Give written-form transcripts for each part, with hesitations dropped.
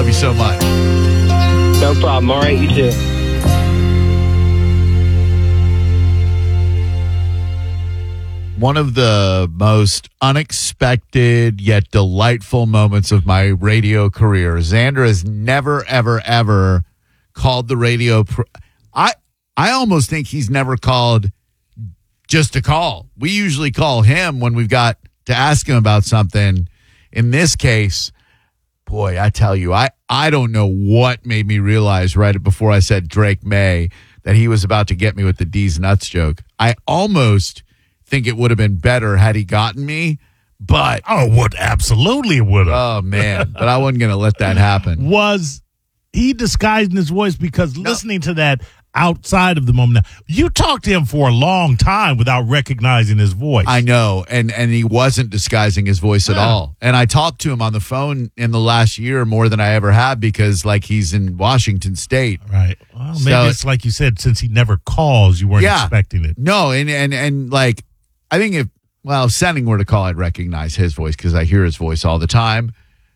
you so much. No problem. All right, you too. One of the most unexpected yet delightful moments of my radio career. Xander has never, ever, ever called the radio. I almost think he's never called just to call. We usually call him when we've got to ask him about something. In this case, boy, I tell you, I don't know what made me realize right before I said Drake May that he was about to get me with the D's nuts joke. I almost think it would have been better had he gotten me, but absolutely would have. Oh man, but I wasn't going to let that happen. Was he disguising his voice? Because listening to that outside of the moment, you talked to him for a long time without recognizing his voice. I know, and he wasn't disguising his voice at all. And I talked to him on the phone in the last year more than I ever have because like he's in Washington State. Right. Well, maybe it's like you said, since he never calls, you weren't expecting it. No, and like I think if Senning were to call, I'd recognize his voice because I hear his voice all the time.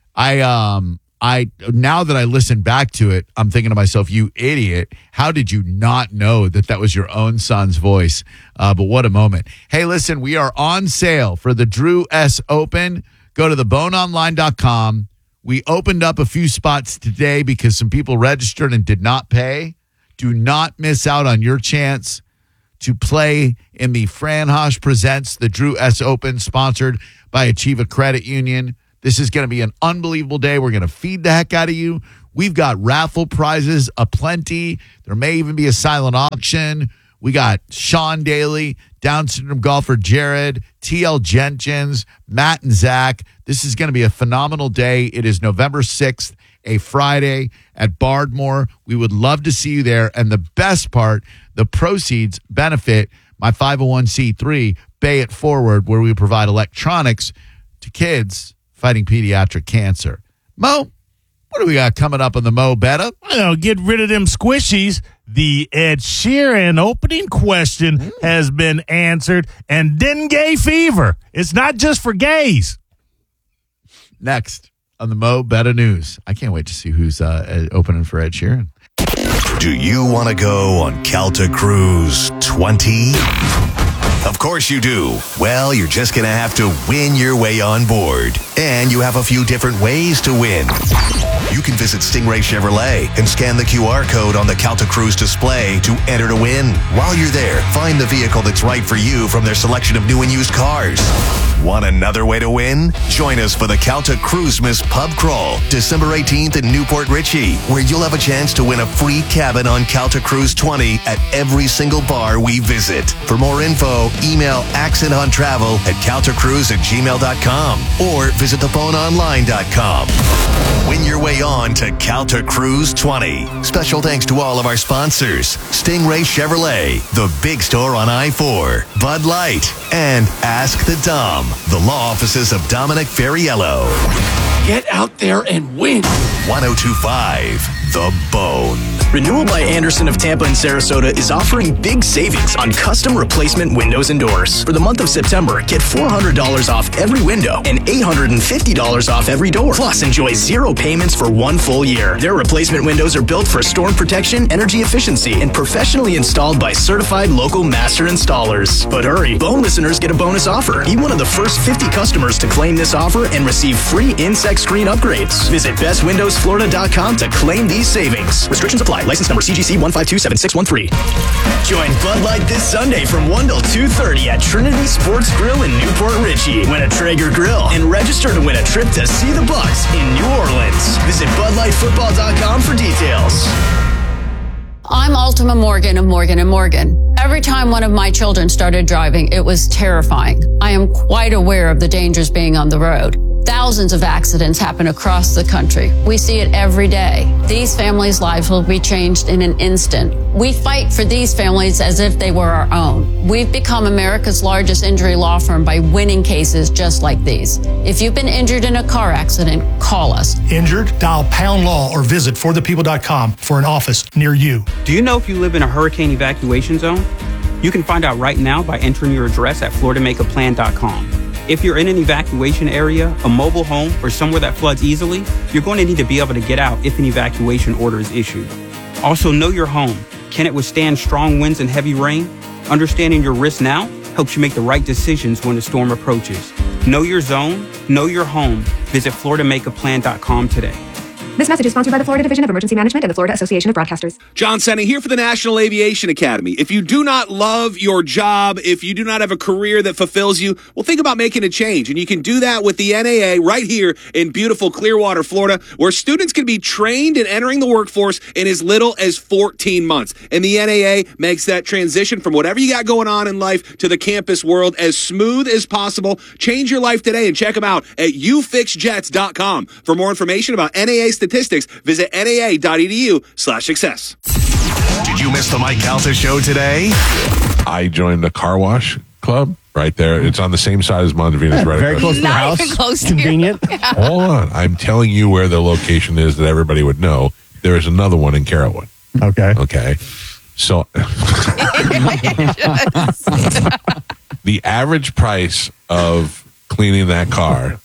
I now that I listen back to it, I'm thinking to myself, you idiot, how did you not know that was your own son's voice? But what a moment. Hey, listen, we are on sale for the Drew S. Open. Go to theboneonline.com. We opened up a few spots today because some people registered and did not pay. Do not miss out on your chance to play in the Fran Hosh Presents the Drew S. Open, sponsored by Achieva Credit Union. This is going to be an unbelievable day. We're going to feed the heck out of you. We've got raffle prizes aplenty. There may even be a silent auction. We got Sean Daly, Down syndrome golfer Jared, TL Jenkins, Matt and Zach. This is going to be a phenomenal day. It is November 6th, a Friday at Bardmore. We would love to see you there. And the best part, the proceeds benefit my 501c3, Bay It Forward, where we provide electronics to kids fighting pediatric cancer. Mo, what do we got coming up on the Mo Betta? Get rid of them squishies. The Ed Sheeran opening question has been answered. And dengue fever. It's not just for gays. Next on the Mo Betta News. I can't wait to see who's opening for Ed Sheeran. Do you want to go on Calta Cruise 20? Of course you do. Well, you're just going to have to win your way on board. And you have a few different ways to win. You can visit Stingray Chevrolet and scan the QR code on the Calta Cruise display to enter to win. While you're there, find the vehicle that's right for you from their selection of new and used cars. Want another way to win? Join us for the Calta Cruisemas Pub Crawl, December 18th in Newport Richey, where you'll have a chance to win a free cabin on Calta Cruise 20 at every single bar we visit. For more info, email accentontravel@caltacruise@gmail.com or visit theboneonline.com. Win your way on to Calta Cruise 20. Special thanks to all of our sponsors: Stingray Chevrolet, The Big Store on I-4, Bud Light, and Ask the Dom, the law offices of Dominic Ferriello. Get out there and win. 102.5 The Bone. Renewal by Anderson of Tampa and Sarasota is offering big savings on custom replacement windows and doors. For the month of September, get $400 off every window and $850 off every door. Plus, enjoy 0 payments for 1 full year. Their replacement windows are built for storm protection, energy efficiency, and professionally installed by certified local master installers. But hurry, Bone listeners get a bonus offer. Be one of the first 50 customers to claim this offer and receive free insect screen upgrades. Visit bestwindowsflorida.com to claim these savings. Restrictions apply. License number CGC 1527613. Join Bud Light this Sunday from 1 till 2:30 at Trinity Sports Grill in Newport Richey. Win a Traeger grill and register to win a trip to see the Bucks in New Orleans. Visit BudLightFootball.com for details. I'm Ultima Morgan of Morgan & Morgan. Every time one of my children started driving, it was terrifying. I am quite aware of the dangers being on the road. Thousands of accidents happen across the country. We see it every day. These families' lives will be changed in an instant. We fight for these families as if they were our own. We've become America's largest injury law firm by winning cases just like these. If you've been injured in a car accident, call us. Injured? Dial Pound Law or visit forthepeople.com for an office near you. Do you know if you live in a hurricane evacuation zone? You can find out right now by entering your address at FloridaMakeAPlan.com. If you're in an evacuation area, a mobile home, or somewhere that floods easily, you're going to need to be able to get out if an evacuation order is issued. Also, know your home. Can it withstand strong winds and heavy rain? Understanding your risk now helps you make the right decisions when the storm approaches. Know your zone, know your home. Visit FloridaMakeAPlan.com today. This message is sponsored by the Florida Division of Emergency Management and the Florida Association of Broadcasters. John Senning here for the National Aviation Academy. If you do not love your job, if you do not have a career that fulfills you, well, think about making a change. And you can do that with the NAA right here in beautiful Clearwater, Florida, where students can be trained in entering the workforce in as little as 14 months. And the NAA makes that transition from whatever you got going on in life to the campus world as smooth as possible. Change your life today and check them out at ufixjets.com. For more information about NAA statistics, visit naa.edu/success. Did you miss the Mike Calta show today? I joined the car wash club right there. It's on the same side as Mondavina's, right? Very close to the house. Close to Convenient. Hold on. I'm telling you where the location is that everybody would know. There is another one in Carrollwood. Okay. So the average price of cleaning that car.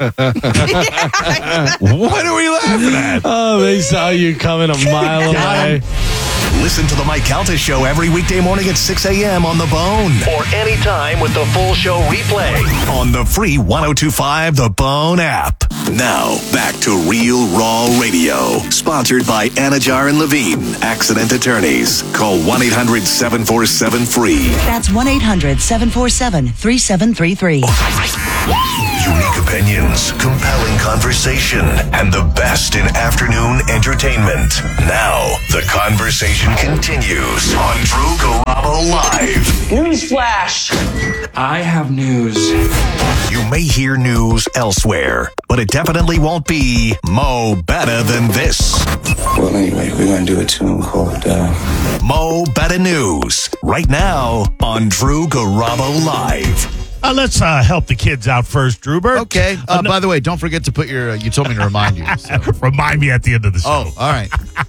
What are we laughing at? Oh, they saw you coming a mile away. Listen to the Mike Calta Show every weekday morning at 6 a.m. on The Bone. Or anytime with the full show replay on the free 102.5 The Bone app. Now, back to Real Raw Radio. Sponsored by Anajar and Levine, Accident Attorneys. Call 1-800-747-FREE. That's 1-800-747-3733. Unique opinions, compelling conversation, and the best in afternoon entertainment. Now, the conversation continues on Drew Garabo Live. Newsflash! I have news. You may hear news elsewhere, but it definitely won't be Mo Better Than This. Well, anyway, we're going to do a tune called Mo Better News, right now on Drew Garabo Live. Let's help the kids out first, Drewbert. Okay. By the way, don't forget to put your, you told me to remind you. So. Remind me at the end of the show. Oh, all right.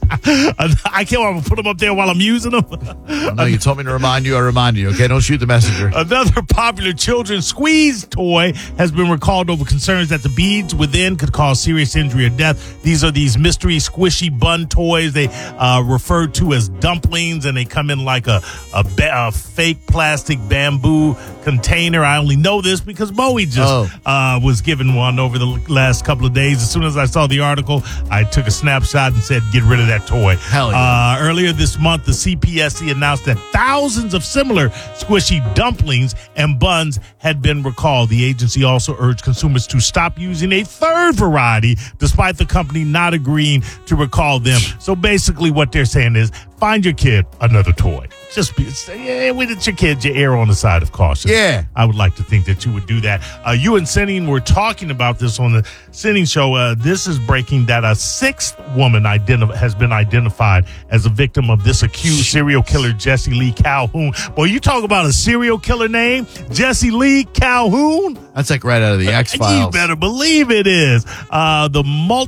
I can't put them up there while I'm using them. No, you told me to remind you. I remind you. Okay, don't shoot the messenger. Another popular children's squeeze toy has been recalled over concerns that the beads within could cause serious injury or death. These are these mystery squishy bun toys. They referred to as dumplings, and they come in like a fake plastic bamboo container. I only know this because Bowie just was given one over the last couple of days. As soon as I saw the article, I took a snapshot and said, get rid of that toy. Hell yeah. Earlier this month, the CPSC announced that thousands of similar squishy dumplings and buns had been recalled. The agency also urged consumers to stop using a third variety, despite the company not agreeing to recall them. So basically what they're saying is, find your kid another toy. Just with your kids, you err on the side of caution. Yeah. I would like to think that you would do that. You and Sinning were talking about this on the Sinning show. This is breaking that a sixth woman has been identified as a victim of this accused serial killer, Jesse Lee Calhoun. Boy, you talk about a serial killer name, Jesse Lee Calhoun. That's like right out of the X-Files. You better believe it is. The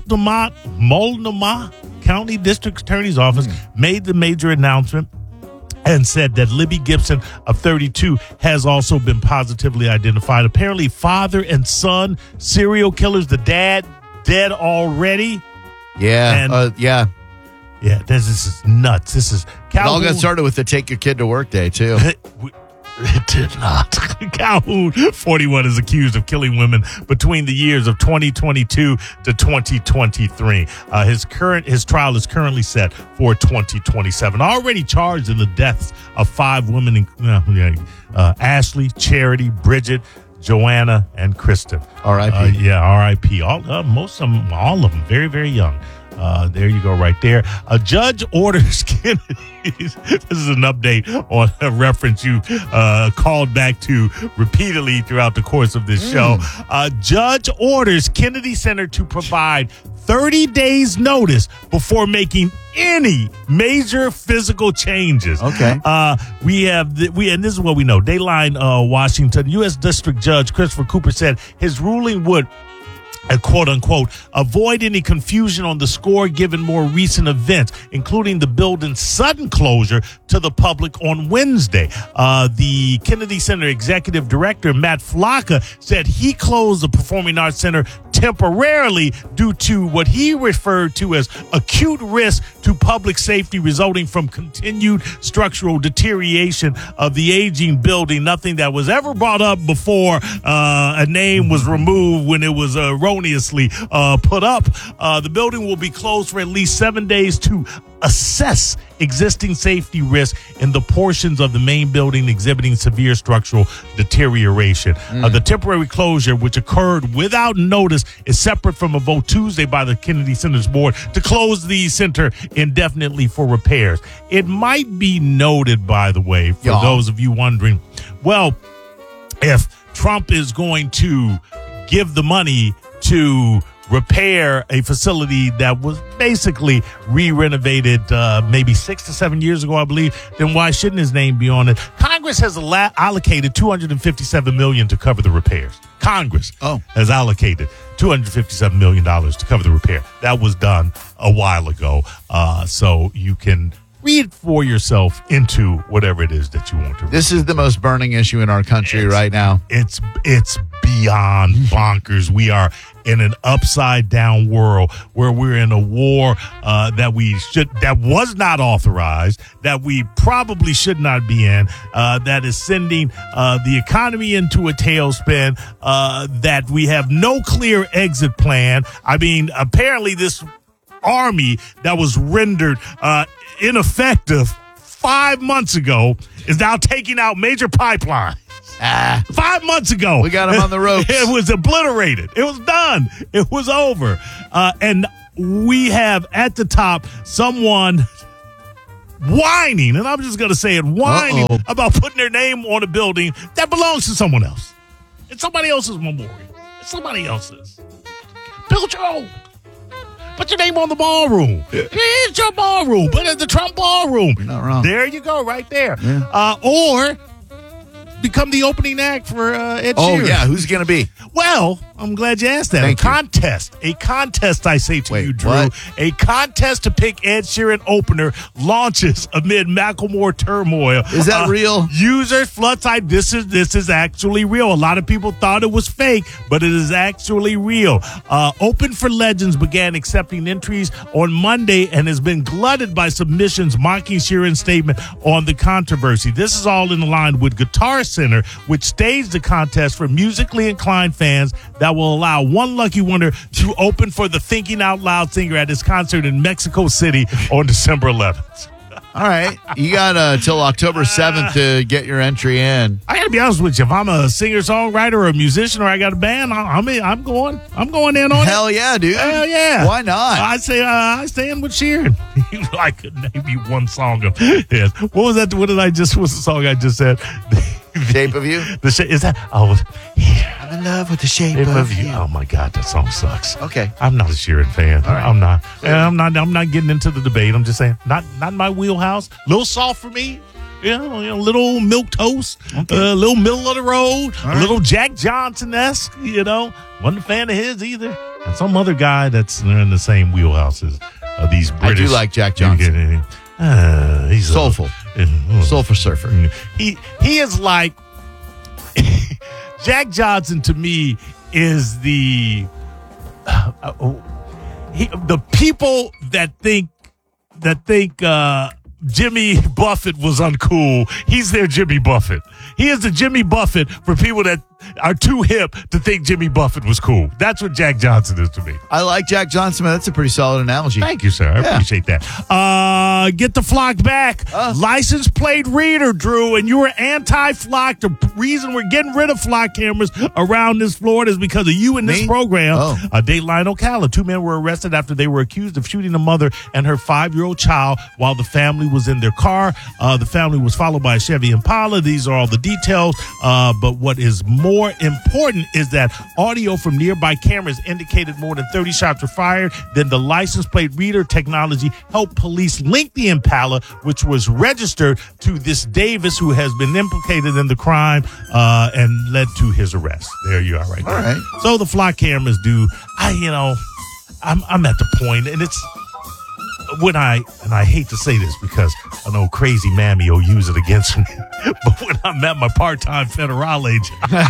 Multnomah County District Attorney's Office made the major announcement and said that Libby Gibson of 32 has also been positively identified. Apparently, father and son serial killers. The dad dead already. Yeah, Yeah, this is nuts. This is Calhoun. It all got started with the take your kid to work day, too. It did not. Calhoun, 41, is accused of killing women between the years of 2022 to 2023. His trial is currently set for 2027. Already charged in the deaths of 5 women, Ashley, Charity, Bridget, Joanna, and Kristen. R.I.P. R.I.P. All of them, very, very young. There you go, right there. A judge orders Kennedy. This is an update on a reference you called back to repeatedly throughout the course of this show. A judge orders Kennedy Center to provide 30 days notice before making any major physical changes. Okay. And this is what we know. Dayline, Washington, U.S. District Judge Christopher Cooper said his ruling would quote unquote, avoid any confusion on the score given more recent events, including the building's sudden closure to the public on Wednesday. The Kennedy Center Executive Director, Matt Flocka, said he closed the Performing Arts Center temporarily due to what he referred to as acute risk to public safety resulting from continued structural deterioration of the aging building. Nothing that was ever brought up before a name was removed when it was erroneously put up. The building will be closed for at least 7 days to assess existing safety risks in the portions of the main building exhibiting severe structural deterioration. The temporary closure, which occurred without notice, is separate from a vote Tuesday by the Kennedy Center's board to close the center indefinitely for repairs. It might be noted, by the way, for those of you wondering, well, if Trump is going to give the money to repair a facility that was basically re-renovated maybe 6 to 7 years ago, I believe, then why shouldn't his name be on it? Congress has allocated $257 million to cover the repairs. Congress has allocated $257 million to cover the repair. That was done a while ago, so you can read for yourself into whatever it is that you want to read. This is the most burning issue in our country right now. It's beyond bonkers. We are in an upside down world where we're in a war that was not authorized, that we probably should not be in, that is sending the economy into a tailspin, that we have no clear exit plan. I mean, apparently this army that was rendered ineffective 5 months ago is now taking out major pipelines. 5 months ago, we got him on the ropes. It was obliterated. It was done. It was over. And we have at the top someone whining, and I'm just going to say it, whining about putting their name on a building that belongs to someone else. It's somebody else's memorial. It's somebody else's. Build your own. Put your name on the ballroom. It's your ballroom. Put it in the Trump ballroom. You're not wrong. There you go, right there. Yeah. Or become the opening act for Ed Sheeran. Oh, yeah. Who's going to be? Well, I'm glad you asked that. Thank you. A contest, I say to you, Drew. What? A contest to pick Ed Sheeran opener launches amid Macklemore turmoil. Is that real? Users floodtide. This is actually real. A lot of people thought it was fake, but it is actually real. Open for Legends began accepting entries on Monday and has been glutted by submissions mocking Sheeran's statement on the controversy. This is all in line with Guitar Center, which staged the contest for musically inclined fans that will allow one lucky winner to open for the Thinking Out Loud singer at his concert in Mexico City on December 11th. All right. You got till October 7th to get your entry in. I got to be honest with you. If I'm a singer-songwriter or a musician or I got a band, I'm going in on it. Hell yeah, dude. Hell yeah. Why not? I say I stand with Sheeran. I could name you one song of his. What was that? What's the song I just said? Shape of You? Is that? Oh, yeah. I'm in love with the shape of you. Oh my God, that song sucks. Okay. I'm not a Sheeran fan. All right. I'm not. And I'm not getting into the debate. I'm just saying, not my wheelhouse. A little soft for me. You know, little milk toast, a little middle of the road, a little Jack Johnson-esque, Wasn't a fan of his either. And some other guy that's in the same wheelhouse as these British. I do like Jack Johnson. He's soulful. Soulful surfer. He is like Jack Johnson to me is the people that think Jimmy Buffett was uncool. He's their Jimmy Buffett. He is the Jimmy Buffett for people that are too hip to think Jimmy Buffett was cool. That's what Jack Johnson is to me. I like Jack Johnson, man. That's a pretty solid analogy. Thank you, sir. I appreciate that. Get the flock back. License plate reader, Drew, and you were anti-flock. The reason we're getting rid of flock cameras around this Florida is because of you in this program. Dateline Ocala. 2 men were arrested after they were accused of shooting a mother and her 5-year-old child while the family was in their car. The family was followed by a Chevy Impala. These are all the details. But what is more more important is that audio from nearby cameras indicated more than 30 shots were fired. Then the license plate reader technology helped police link the Impala, which was registered to this Davis, who has been implicated in the crime and led to his arrest. There you are, right there. All right. So the flock cameras do. I'm at the point, and it's when I hate to say this because I know crazy mammy will use it against me, but when I'm at my part-time federal agent,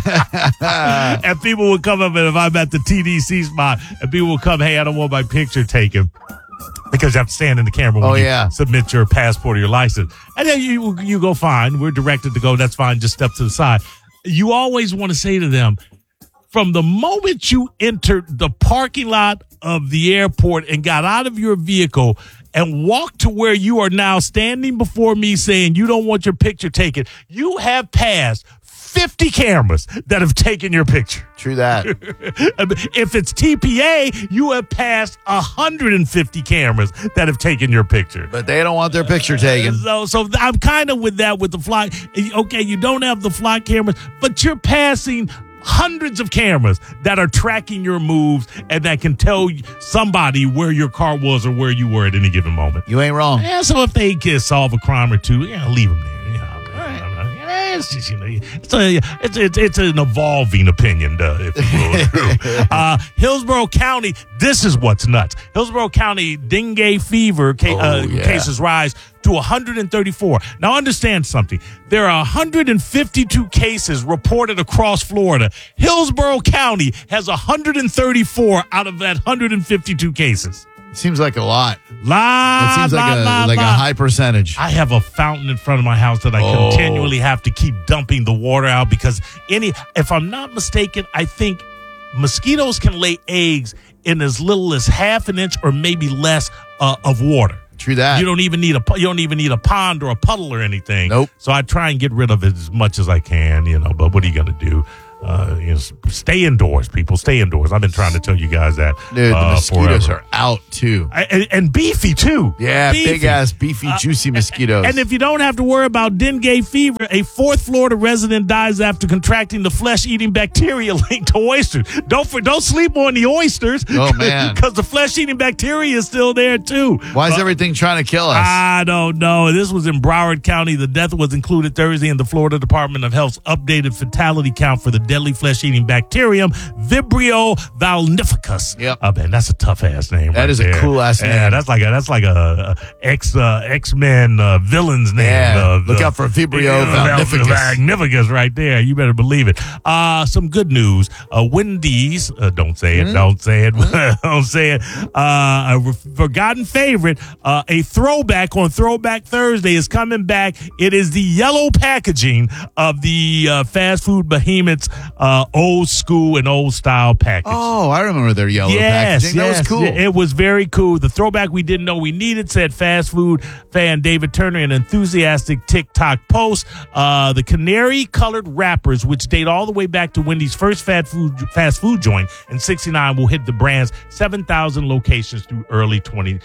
and people would come up, and if I'm at the TDC spot, and people will come, hey, I don't want my picture taken. Because you have to stand in the camera when you submit your passport or your license. And then you go, fine. We're directed to go. That's fine. Just step to the side. You always want to say to them, from the moment you entered the parking lot of the airport and got out of your vehicle and walked to where you are now standing before me saying you don't want your picture taken, you have passed 50 cameras that have taken your picture. True that. If it's TPA, you have passed 150 cameras that have taken your picture. But they don't want their picture taken. So I'm kind of with that with the flock. Okay, you don't have the flock cameras, but you're passing hundreds of cameras that are tracking your moves and that can tell somebody where your car was or where you were at any given moment. You ain't wrong. Yeah, so if they can solve a crime or two, leave them there. It's just, it's an evolving opinion, if you will. Hillsborough County, this is what's nuts. Hillsborough County dengue fever cases rise to 134. Now understand something. There are 152 cases reported across Florida. Hillsborough County has 134 out of that 152 cases. Seems like a lot. It seems like a high percentage. I have a fountain in front of my house that I continually have to keep dumping the water out because if I'm not mistaken, I think mosquitoes can lay eggs in as little as half an inch or maybe less of water. True that. You don't even need a pond or a puddle or anything. Nope. So I try and get rid of it as much as I can, but what are you going to do? Stay indoors, people. Stay indoors. I've been trying to tell you guys that. Dude, the mosquitoes are out, too. And beefy, too. Yeah, big-ass, beefy, juicy mosquitoes. And if you don't have to worry about dengue fever, a fourth Florida resident dies after contracting the flesh-eating bacteria linked to oysters. Don't sleep on the oysters. Oh, man. Because the flesh-eating bacteria is still there, too. Why is everything trying to kill us? I don't know. This was in Broward County. The death was included Thursday in the Florida Department of Health's updated fatality count for the deadly flesh-eating bacterium, Vibrio valnificus. Yep. Man, that's a tough-ass name. That is a cool-ass name. Yeah, that's like a X-Men villain's name. Yeah, look out for Vibrio valnificus right there. You better believe it. Some good news. Wendy's, don't say it, don't say it, don't say it. A forgotten favorite, a throwback on Throwback Thursday is coming back. It is the yellow packaging of the fast food behemoth's old school and old style package. Oh, I remember their yellow packaging. That was cool. It was very cool. The throwback we didn't know we needed, said fast food fan David Turner in an enthusiastic TikTok post. The canary colored wrappers, which date all the way back to Wendy's first fast food joint in '69, will hit the brand's 7,000 locations through early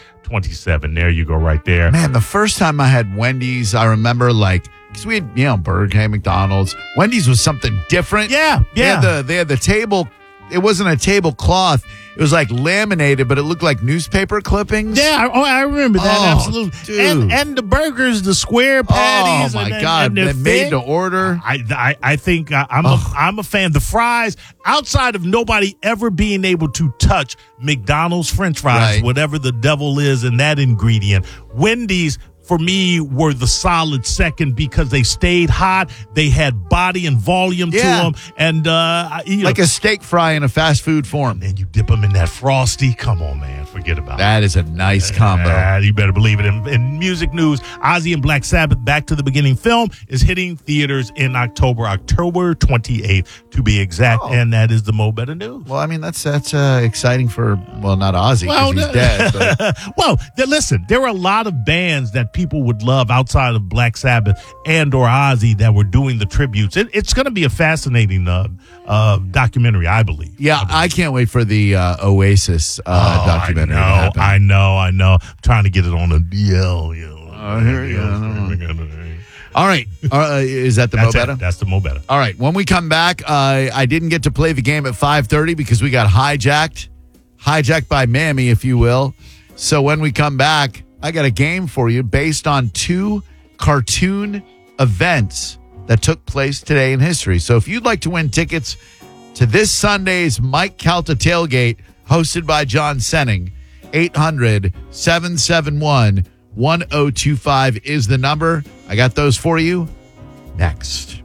2027. There you go, right there. Man, the first time I had Wendy's, I remember because we had, Burger King, McDonald's. Wendy's was something different. Yeah. They had the table. It wasn't a tablecloth. It was like laminated, but it looked like newspaper clippings. Yeah, I remember that. Absolutely. Dude. And the burgers, the square patties. Oh, my God. They're made to order. I think I'm a fan. The fries, outside of nobody ever being able to touch McDonald's French fries, Right. whatever the devil is in that ingredient, Wendy's, for me, were the solid second because they stayed hot. They had body and volume to them. And, like a steak fry in a fast food form. And you dip them in that Frosty. Come on, man. Forget about it. That is a nice combo. You better believe it. In music news, Ozzy and Black Sabbath Back to the Beginning film is hitting theaters in October 28th to be exact. And that is the Mo Better news. Well, I mean, that's exciting for, not Ozzy because he's dead. But. Well, listen, there were a lot of bands that people would love outside of Black Sabbath and or Ozzy that were doing the tributes. It's going to be a fascinating documentary, I believe. Yeah, I can't wait for the Oasis documentary. I know. I'm trying to get it on a DL. Here we go. All right. Is that the Mo Better? That's the Mo Better. All right. When we come back, I didn't get to play the game at 5:30 because we got hijacked by Mammy, if you will. So when we come back, I got a game for you based on 2 cartoon events that took place today in history. So if you'd like to win tickets to this Sunday's Mike Calta tailgate hosted by John Senning, 800-771-1025 is the number. I got those for you next.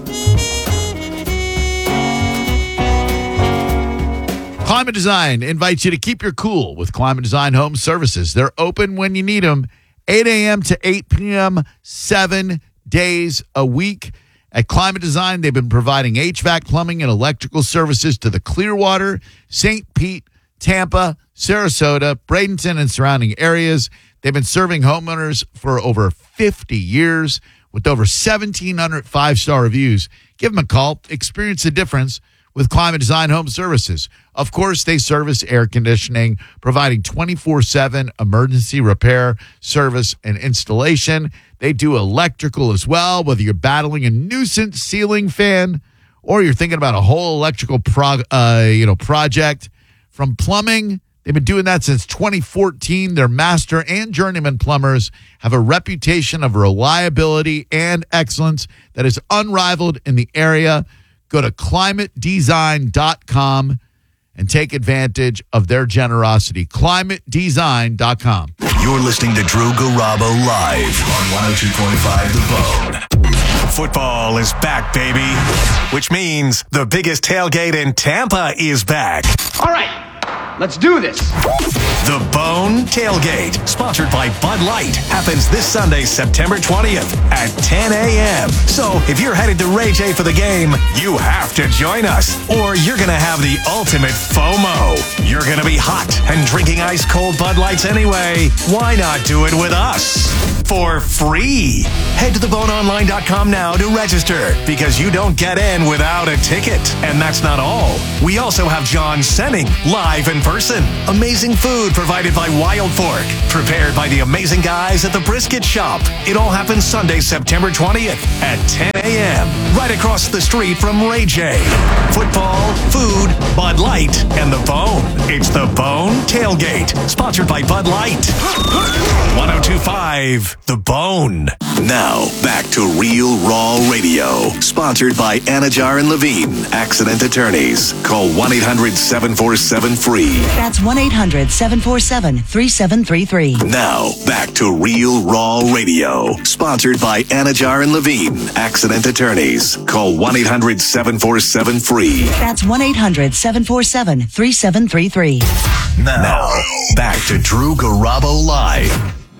Climate Design invites you to keep your cool with Climate Design Home Services. They're open when you need them, 8 a.m. to 8 p.m., 7 days a week. At Climate Design, they've been providing HVAC, plumbing, and electrical services to the Clearwater, St. Pete, Tampa, Sarasota, Bradenton, and surrounding areas. They've been serving homeowners for over 50 years with over 1,700 5-star reviews. Give them a call. Experience the difference with Climate Design Home Services. Of course, they service air conditioning, providing 24/7 emergency repair, service, and installation. They do electrical as well, whether you're battling a nuisance ceiling fan or you're thinking about a whole electrical project. From plumbing, they've been doing that since 2014. Their master and journeyman plumbers have a reputation of reliability and excellence that is unrivaled in the area. Go to climatedesign.com and take advantage of their generosity. climatedesign.com. You're listening to Drew Garabo live on 102.5 The Bone. Football is back, baby, which means the biggest tailgate in Tampa is back. All right, let's do this. The Bone Tailgate, sponsored by Bud Light, happens this Sunday, September 20th at 10 a.m. So if you're headed to Ray J for the game, you have to join us, or you're going to have the ultimate FOMO. You're going to be hot and drinking ice-cold Bud Lights anyway. Why not do it with us? For free. Head to theboneonline.com now to register, because you don't get in without a ticket. And that's not all. We also have John Senning live in person. Amazing food provided by Wild Fork, prepared by the amazing guys at the Brisket Shop. It all happens Sunday, September 20th at 10 a.m. right across the street from Ray J. Football, food, Bud Light, and The Bone. It's The Bone Tailgate, sponsored by Bud Light. 102.5 The Bone. Now, back to Real Raw Radio, sponsored by Anajar and Levine, accident attorneys. Call 1-800-747-FREE. That's 1-800-747-3733. Now, back to Real Raw Radio, sponsored by Anajar and Levine, accident attorneys. Call 1-800-747-FREE. That's 1-800-747-3733. Now, back to Drew Garabo Live